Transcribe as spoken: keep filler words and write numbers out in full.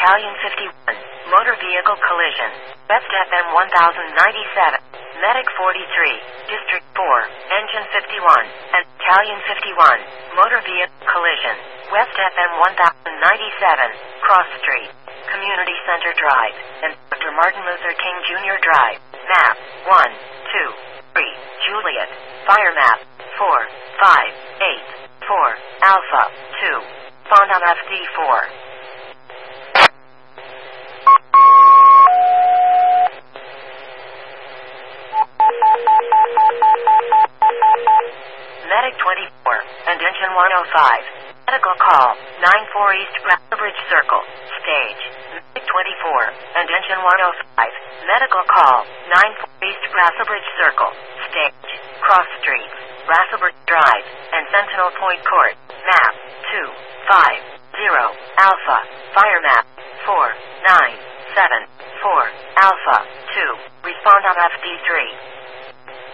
Battalion fifty-one, motor vehicle collision, West F M one thousand ninety-seven, Medic forty-three, District four, Engine fifty-one, and Battalion fifty-one, motor vehicle collision, West F M one thousand ninety-seven, Cross Street, Community Center Drive, and Doctor Martin Luther King Junior Drive, map one, two, three, Juliet, fire map four, five, eight, four, Alpha, two, Fondam F D four. Medic twenty-four, and Engine one oh five. Medical call, nine four East Bridge Circle, stage. Medic twenty-four, and Engine one oh five. Medical call, nine four East Bridge Circle, stage. Cross Street, Rasselberg Drive, and Sentinel Point Court, map two, five, zero, Alpha, fire map four, nine, seven, four, Alpha, two, respond on F D three.